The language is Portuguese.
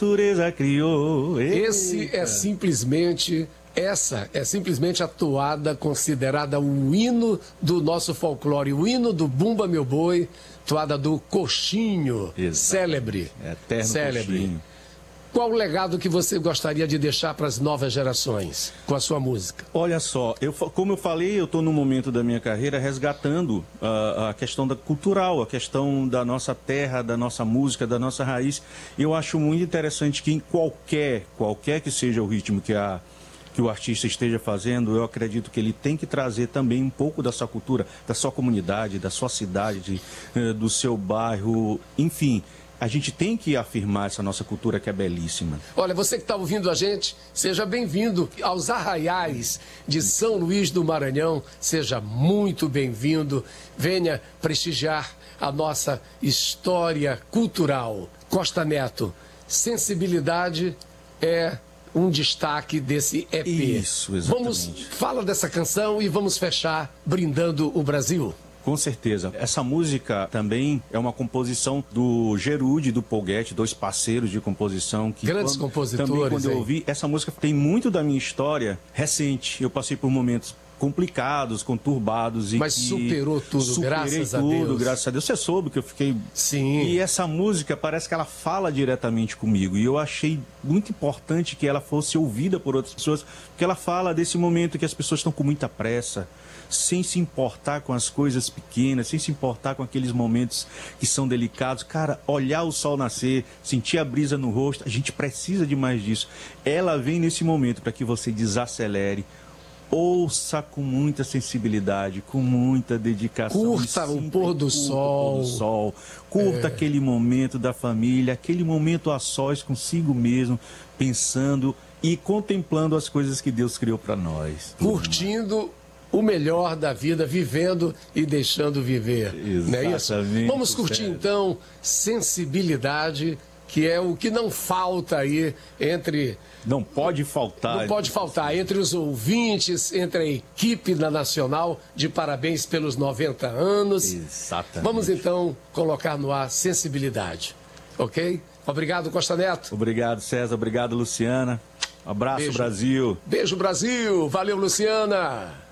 natureza criou. Essa é simplesmente a toada considerada o hino do nosso folclore, o hino do Bumba Meu Boi, toada do Coxinho, célebre. Eterno Coxinho. Qual o legado que você gostaria de deixar para as novas gerações com a sua música? Olha só, como eu falei, eu estou num momento da minha carreira resgatando a questão cultural, a questão da nossa terra, da nossa música, da nossa raiz. Eu acho muito interessante que em qualquer que seja o ritmo que o artista esteja fazendo, eu acredito que ele tem que trazer também um pouco da sua cultura, da sua comunidade, da sua cidade, do seu bairro, enfim. A gente tem que afirmar essa nossa cultura que é belíssima. Olha, você que está ouvindo a gente, seja bem-vindo aos Arraiais de São Luís do Maranhão. Seja muito bem-vindo. Venha prestigiar a nossa história cultural. Costa Neto, sensibilidade é um destaque desse EP. Isso, exatamente. Fala dessa canção e vamos fechar brindando o Brasil. Com certeza. Essa música também é uma composição do Gerude e do Polguete, dois parceiros de composição. Grandes compositores. Também quando eu ouvi, essa música tem muito da minha história recente. Eu passei por momentos complicados, conturbados. Mas superou tudo, graças a Deus. Graças a Deus. Você soube que eu fiquei... Sim. E essa música parece que ela fala diretamente comigo. E eu achei muito importante que ela fosse ouvida por outras pessoas, porque ela fala desse momento que as pessoas estão com muita pressa, sem se importar com as coisas pequenas, sem se importar com aqueles momentos que são delicados. Cara, olhar o sol nascer, sentir a brisa no rosto, a gente precisa de mais disso. Ela vem nesse momento para que você desacelere, ouça com muita sensibilidade, com muita dedicação. Curta o pôr do sol. Curta aquele momento da família, aquele momento a sós consigo mesmo, pensando e contemplando as coisas que Deus criou para nós. Curtindo o melhor da vida, vivendo e deixando viver. Não é isso? Vamos curtir então sensibilidade, que é o que não falta aí entre... Não pode faltar. Não pode faltar entre os ouvintes, entre a equipe da Nacional. De parabéns pelos 90 anos. Exatamente. Vamos então colocar no ar sensibilidade. Ok? Obrigado, Costa Neto. Obrigado, César. Obrigado, Luciana. Abraço, Beijo. Brasil. Beijo, Brasil. Valeu, Luciana.